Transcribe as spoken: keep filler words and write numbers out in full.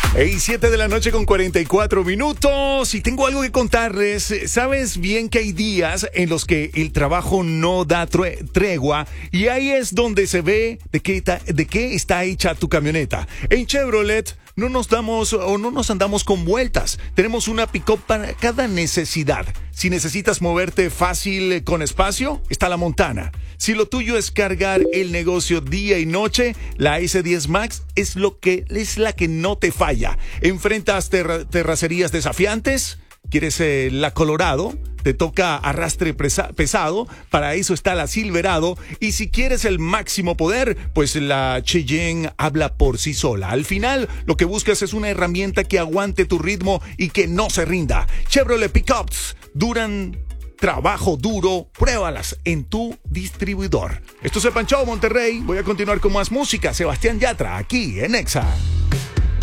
Hey, siete de la noche con cuarenta y cuatro minutos y tengo algo que contarles. Sabes bien que hay días en los que el trabajo no da tre- tregua y ahí es donde se ve de qué, ta- de qué está hecha tu camioneta. En Chevrolet no nos damos o no nos andamos con vueltas. Tenemos una pick-up para cada necesidad. Si necesitas moverte fácil eh, con espacio, está la Montana. Si lo tuyo es cargar el negocio día y noche, la ese diez Max es lo que es la que no te falla. ¿Enfrentas terra- terracerías desafiantes? ¿Quieres eh, la Colorado? Te toca arrastre presa- pesado, para eso está la Silverado. Y si quieres el máximo poder, pues la Cheyenne habla por sí sola. Al final, lo que buscas es una herramienta que aguante tu ritmo y que no se rinda. Chevrolet Pickups duran trabajo duro, pruébalas en tu distribuidor. Esto es el Pancho Monterrey. Voy a continuar con más música. Sebastián Yatra, aquí en Exa.